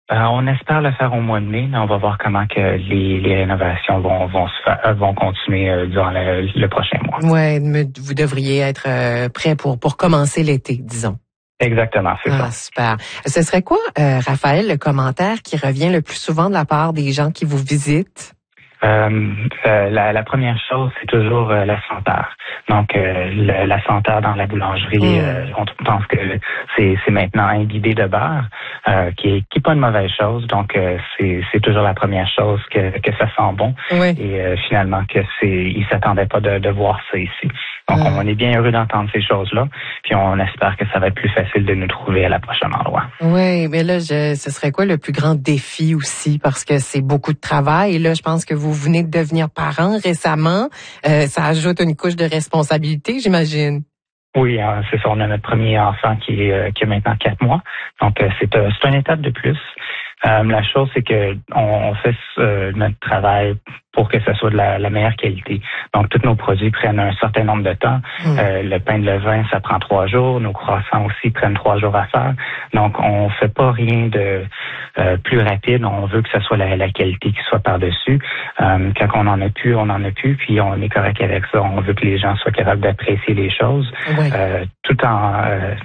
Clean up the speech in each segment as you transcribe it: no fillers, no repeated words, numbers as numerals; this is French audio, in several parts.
On espère le faire au mois de mai, mais on va voir comment que les rénovations vont continuer durant le prochain mois. Ouais, vous devriez être prêt pour commencer l'été, disons. Exactement, c'est ça. Super. Ce serait quoi, Raphaël, le commentaire qui revient le plus souvent de la part des gens qui vous visitent? La première chose, c'est toujours la senteur. Donc, la senteur dans la boulangerie, on pense que c'est maintenant imbibé de beurre, qui est pas une mauvaise chose. Donc, c'est toujours la première chose que ça sent bon. Oui. Et finalement, ils s'attendaient pas de voir ça ici. Donc, on est bien heureux d'entendre ces choses-là. Puis, on espère que ça va être plus facile de nous trouver à la prochaine endroit. Oui, mais là, ce serait quoi le plus grand défi aussi? Parce que c'est beaucoup de travail. Et là, je pense que vous venez de devenir parent récemment. Ça ajoute une couche de responsabilité, j'imagine. Oui, c'est ça. On a notre premier enfant qui a maintenant 4 mois. Donc, c'est une étape de plus. La chose, c'est que on fait notre travail pour que ce soit de la meilleure qualité. Donc, tous nos produits prennent un certain nombre de temps. Le pain de levain, ça prend 3 jours. Nos croissants aussi prennent 3 jours à faire. Donc, on fait pas rien de plus rapide. On veut que ce soit la qualité qui soit par-dessus. Quand on en a plus, on en a plus. Puis, on est correct avec ça. On veut que les gens soient capables d'apprécier les choses. Oui. Tout en...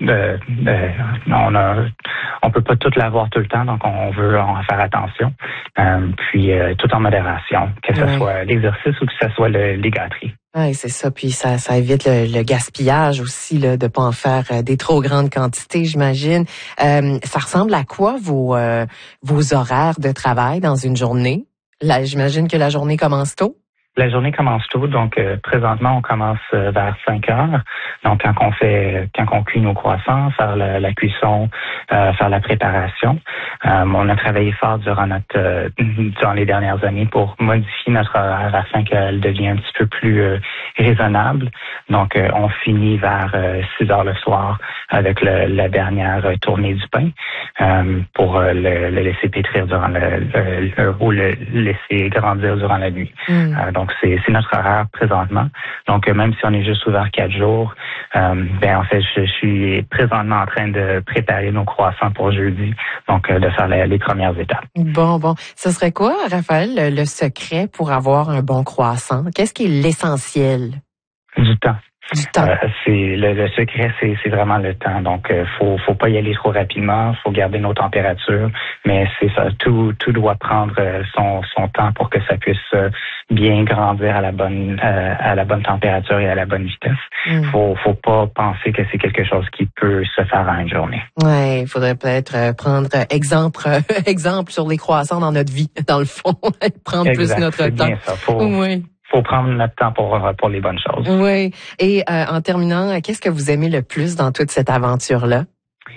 on peut pas tout l'avoir tout le temps. Donc, on veut en faire attention. Puis, tout en modération. Que ce soit l'exercice ou que ce soit les gâteries. Oui, c'est ça. Puis ça évite le gaspillage aussi, là, de pas en faire des trop grandes quantités, j'imagine. Ça ressemble à quoi vos horaires de travail dans une journée? Là, j'imagine que la journée commence tôt. La journée commence tôt, donc présentement on commence vers 5 heures. Donc quand on cuit nos croissants, faire la cuisson, faire la préparation. On a travaillé fort durant les dernières années pour modifier notre horaire afin qu'elle devienne un petit peu plus raisonnable. Donc on finit vers 6 heures le soir avec la dernière tournée du pain pour le laisser pétrir durant ou le laisser grandir durant la nuit. Donc, c'est notre horaire présentement. Donc, même si on est juste ouvert 4 jours, en fait, je suis présentement en train de préparer nos croissants pour jeudi. Donc, de faire les premières étapes. Bon. Ce serait quoi, Raphaël, le secret pour avoir un bon croissant? Qu'est-ce qui est l'essentiel? Du temps. C'est le secret, c'est vraiment le temps. Donc, faut pas y aller trop rapidement. Faut garder nos températures. Mais c'est ça. Tout doit prendre son temps pour que ça puisse bien grandir à la bonne température et à la bonne vitesse. Faut pas penser que c'est quelque chose qui peut se faire en une journée. Ouais, il faudrait peut-être prendre exemple sur les croissants dans notre vie, dans le fond, prendre plus notre temps. Bien ça. Faut prendre notre temps pour les bonnes choses. Oui. Et en terminant, qu'est-ce que vous aimez le plus dans toute cette aventure-là?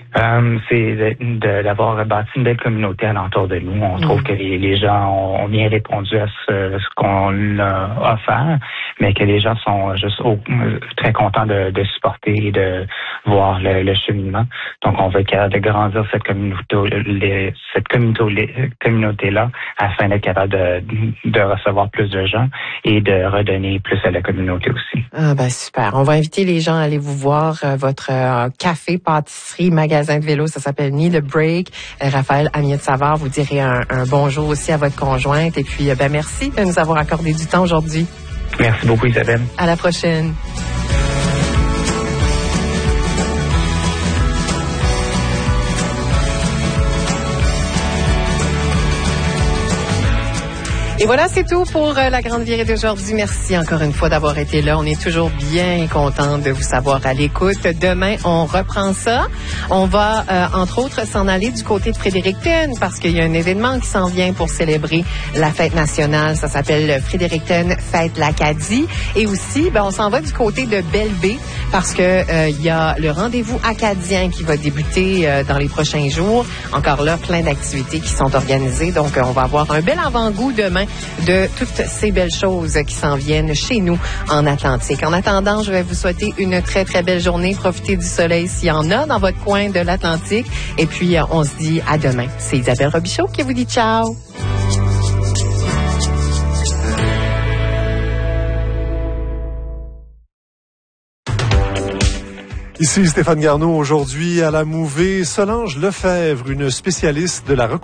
C'est d'avoir bâti une belle communauté alentour de nous. On trouve que les gens ont bien répondu à ce qu'on a offert, mais que les gens sont juste très contents de supporter et de voir le cheminement. Donc, on veut être capable de grandir cette communauté-là afin d'être capable de recevoir plus de gens et de redonner plus à la communauté aussi. Ah ben super. On va inviter les gens à aller vous voir votre café, pâtisserie, magasin de vélo, ça s'appelle Need a Break. Raphaël Amiette-Savard, vous direz un bonjour aussi à votre conjointe. Et puis, merci de nous avoir accordé du temps aujourd'hui. Merci beaucoup, Isabelle. À la prochaine. Et voilà, c'est tout pour la Grande Virée d'aujourd'hui. Merci encore une fois d'avoir été là. On est toujours bien content de vous savoir à l'écoute. Demain, on reprend ça. On va, entre autres, s'en aller du côté de Fredericton parce qu'il y a un événement qui s'en vient pour célébrer la fête nationale. Ça s'appelle Fredericton Fête l'Acadie. Et aussi, on s'en va du côté de Belle-Baie parce que il y a le rendez-vous acadien qui va débuter dans les prochains jours. Encore là, plein d'activités qui sont organisées. Donc, on va avoir un bel avant-goût demain de toutes ces belles choses qui s'en viennent chez nous en Atlantique. En attendant, je vais vous souhaiter une très, très belle journée. Profitez du soleil s'il y en a dans votre coin de l'Atlantique. Et puis, on se dit à demain. C'est Isabelle Robichaud qui vous dit ciao. Ici Stéphane Garneau, aujourd'hui à la Mouvée, Solange Lefebvre, une spécialiste de la reconstruction